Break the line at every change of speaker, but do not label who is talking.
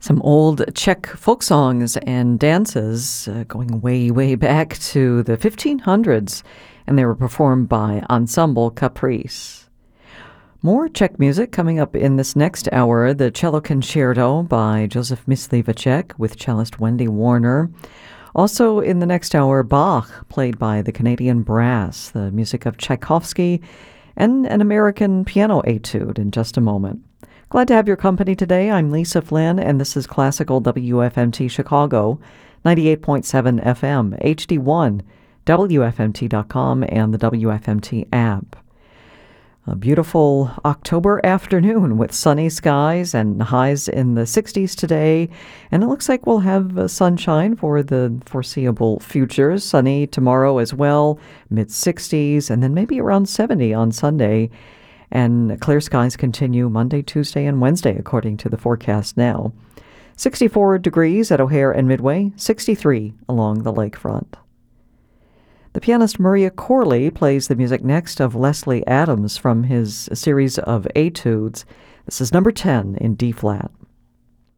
Some old Czech folk songs and dances going way, way back to the 1500s, and they were performed by Ensemble Caprice. More Czech music coming up in this next hour, the Cello Concerto by Josef Myslivacek with cellist Wendy Warner. Also in the next hour, Bach, played by the Canadian Brass, the music of Tchaikovsky, and an American piano etude in just a moment. Glad to have your company today. I'm Lisa Flynn, and this is Classical WFMT Chicago, 98.7 FM, HD1, WFMT.com, and the WFMT app. A beautiful October afternoon with sunny skies and highs in the 60s today, and it looks like we'll have sunshine for the foreseeable future. Sunny tomorrow as well, mid-60s, and then maybe around 70 on Sunday. And clear skies continue Monday, Tuesday, and Wednesday, according to the forecast now. 64 degrees at O'Hare and Midway, 63 along the lakefront. The pianist Maria Corley plays the music next of Leslie Adams from his series of etudes. This is number 10 in D-flat.